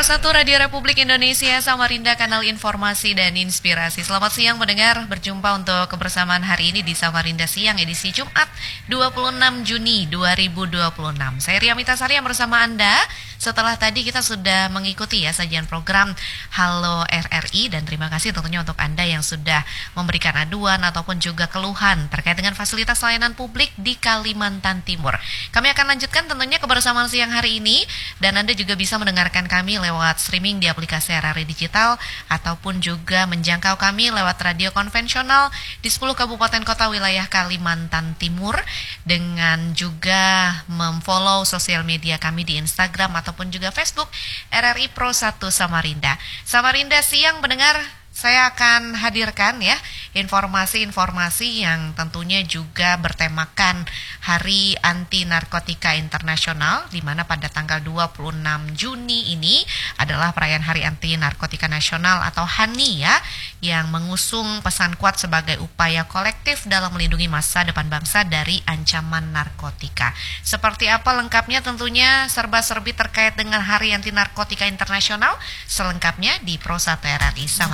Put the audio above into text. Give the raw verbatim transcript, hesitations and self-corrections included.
Pro satu Radio Republik Indonesia, Samarinda, kanal informasi dan inspirasi. Selamat siang mendengar, berjumpa untuk kebersamaan hari ini di Samarinda Siang edisi Jumat dua puluh enam Juni dua ribu dua puluh enam. Saya Ria Mita Sari yang bersama Anda. Setelah tadi kita sudah mengikuti ya sajian program Halo R R I, dan terima kasih tentunya untuk Anda yang sudah memberikan aduan ataupun juga keluhan terkait dengan fasilitas layanan publik di Kalimantan Timur. Kami akan lanjutkan tentunya kebersamaan siang hari ini, dan Anda juga bisa mendengarkan kami lewat streaming di aplikasi R R I Digital ataupun juga menjangkau kami lewat radio konvensional di sepuluh kabupaten kota wilayah Kalimantan Timur, dengan juga memfollow sosial media kami di Instagram ataupun juga Facebook R R I Pro satu Samarinda. Samarinda Siang mendengar, saya akan hadirkan ya informasi-informasi yang tentunya juga bertemakan Hari Anti Narkotika Internasional, di mana pada tanggal dua puluh enam Juni ini adalah perayaan Hari Anti Narkotika Nasional atau H A N I ya, yang mengusung pesan kuat sebagai upaya kolektif dalam melindungi masa depan bangsa dari ancaman narkotika. Seperti apa lengkapnya, tentunya serba-serbi terkait dengan Hari Anti Narkotika Internasional selengkapnya di Pro satu R R I. Sama